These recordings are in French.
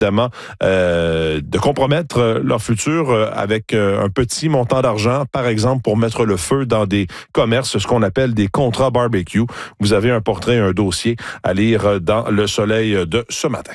évidemment de compromettre leur futur avec un petit montant d'argent, par exemple pour mettre le feu dans des commerces, ce qu'on appelle des contrats barbecue. Vous avez un portrait, un dossier à lire dans Le Soleil de ce matin.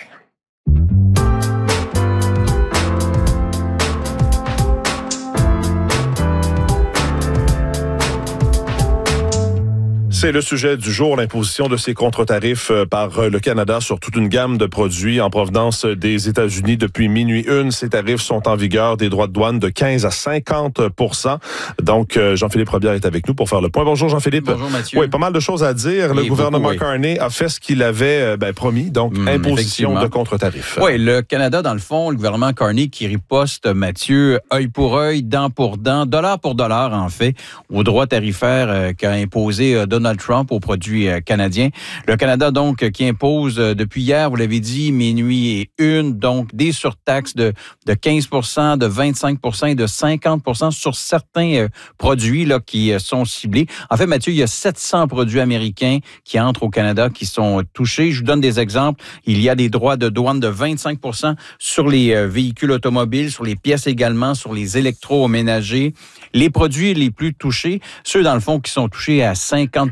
C'est le sujet du jour, l'imposition de ces contre-tarifs par le Canada sur toute une gamme de produits en provenance des États-Unis. Depuis minuit une, ces tarifs sont en vigueur, des droits de douane de 15 à 50 %. Donc, Jean-Philippe Robillard est avec nous pour faire le point. Bonjour Jean-Philippe. Bonjour Mathieu. Oui, pas mal de choses à dire. Le gouvernement Carney a fait ce qu'il avait promis, donc imposition de contre-tarifs. Oui, le Canada, dans le fond, le gouvernement Carney qui riposte, Mathieu, œil pour œil, dent pour dent, dollar pour dollar, en fait, aux droits tarifaires qu'a imposé Donald Trump aux produits canadiens. Le Canada, donc, qui impose depuis hier, vous l'avez dit, minuit et une, donc des surtaxes de 15 %, de 25 % et de 50 % sur certains produits là, qui sont ciblés. En fait, Mathieu, il y a 700 produits américains qui entrent au Canada qui sont touchés. Je vous donne des exemples. Il y a des droits de douane de 25 % sur les véhicules automobiles, sur les pièces également, sur les électroménagers. Les produits les plus touchés, ceux dans le fond qui sont touchés à 50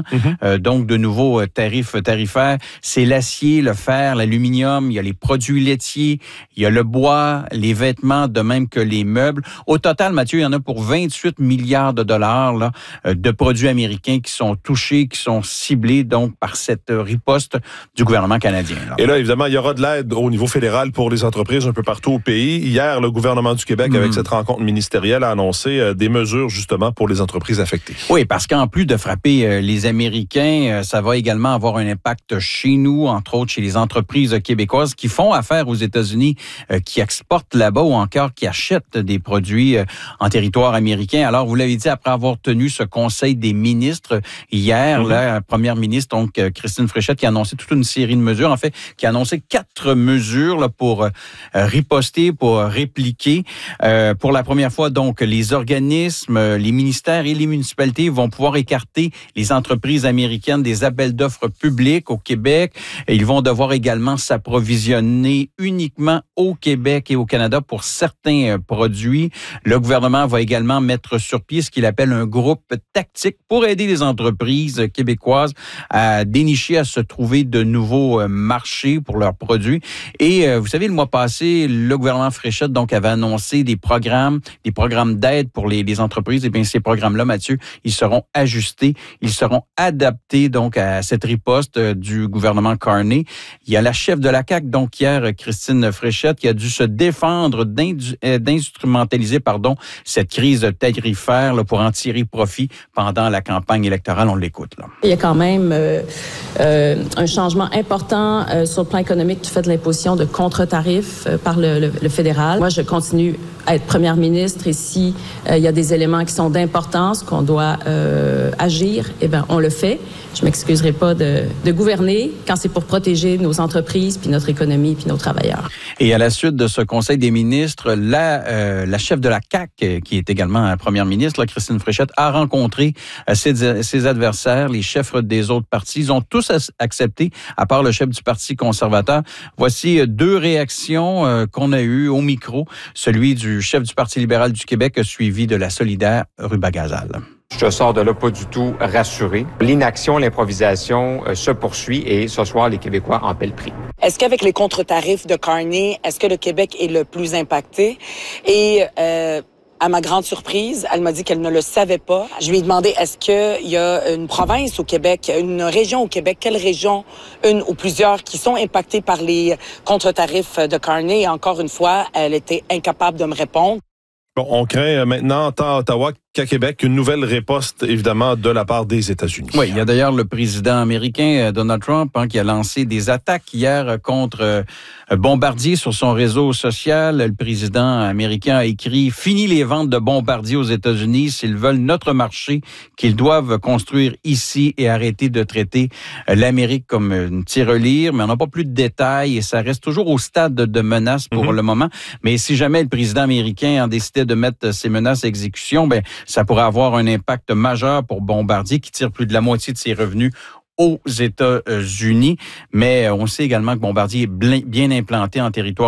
%, donc de nouveaux tarifaires, c'est l'acier, le fer, l'aluminium, il y a les produits laitiers, il y a le bois, les vêtements, de même que les meubles. Au total, Mathieu, il y en a pour 28 milliards de dollars là, de produits américains qui sont touchés, qui sont ciblés donc par cette riposte du gouvernement canadien. Là. Et là, évidemment, il y aura de l'aide au niveau fédéral pour les entreprises un peu partout au pays. Hier, le gouvernement du Québec, avec cette rencontre ministérielle, a annoncé des mesures justement pour les entreprises affectées. Oui, parce qu'en plus de frapper les Américains, ça va également avoir un impact chez nous, entre autres chez les entreprises québécoises qui font affaire aux États-Unis, qui exportent là-bas ou encore qui achètent des produits en territoire américain. Alors, vous l'avez dit, après avoir tenu ce conseil des ministres hier, la première ministre, donc Christine Fréchette, qui a annoncé toute une série de mesures, en fait, qui a annoncé 4 mesures là, pour riposter, pour répliquer. Pour la première fois, donc, les organismes, les ministères et les municipalités vont pouvoir écarter les entreprises américaines des appels d'offres publics au Québec. Et ils vont devoir également s'approvisionner uniquement au Québec et au Canada pour certains produits. Le gouvernement va également mettre sur pied ce qu'il appelle un groupe tactique pour aider les entreprises québécoises à dénicher, à se trouver de nouveaux marchés pour leurs produits. Et vous savez, le mois passé, le gouvernement Fréchette donc avait annoncé des programmes d'aide pour les entreprises. Et bien, ces programmes-là, Mathieu, ils seront ajustés. Ils seront adaptés donc à cette riposte du gouvernement Carney. Il y a la chef de la CAQ, donc hier, Christine Fréchette, qui a dû se défendre d'instrumentaliser cette crise tarifaire là, pour en tirer profit pendant la campagne électorale. On l'écoute. Là. Il y a quand même un changement important sur le plan économique du fait de l'imposition de contre-tarifs par le fédéral. Moi, je continue à être première ministre et si il y a des éléments qui sont d'importance, qu'on doit agir, eh bien, on le fait. Je m'excuserai pas de gouverner quand c'est pour protéger nos entreprises, puis notre économie, puis nos travailleurs. Et à la suite de ce Conseil des ministres, la chef de la CAQ, qui est également première ministre, là, Christine Fréchette, a rencontré ses adversaires, les chefs des autres partis. Ils ont tous accepté, à part le chef du Parti conservateur. Voici 2 réactions qu'on a eues au micro. Celui du chef du Parti libéral du Québec, suivi de la solidaire Ruba-Gazal. Je sors de là pas du tout rassuré. L'inaction, l'improvisation se poursuit et ce soir, les Québécois en paient le prix. Est-ce qu'avec les contre-tarifs de Carney, est-ce que le Québec est le plus impacté? Et à ma grande surprise, elle m'a dit qu'elle ne le savait pas. Je lui ai demandé, est-ce qu'il y a une province au Québec, une région au Québec, quelle région, une ou plusieurs, qui sont impactées par les contre-tarifs de Carney? Et encore une fois, elle était incapable de me répondre. Bon, on craint maintenant, tant à Ottawa qu'à Québec, une nouvelle riposte, évidemment, de la part des États-Unis. Oui, il y a d'ailleurs le président américain, Donald Trump, qui a lancé des attaques hier contre Bombardier sur son réseau social. Le président américain a écrit « Fini les ventes de Bombardier aux États-Unis. S'ils veulent notre marché, qu'ils doivent construire ici et arrêter de traiter l'Amérique comme une tirelire. » Mais on n'a pas plus de détails et ça reste toujours au stade de menace pour le moment. Mais si jamais le président américain en décidait de mettre ces menaces à exécution, ben ça pourrait avoir un impact majeur pour Bombardier qui tire plus de la moitié de ses revenus aux États-Unis. Mais on sait également que Bombardier est bien implanté en territoire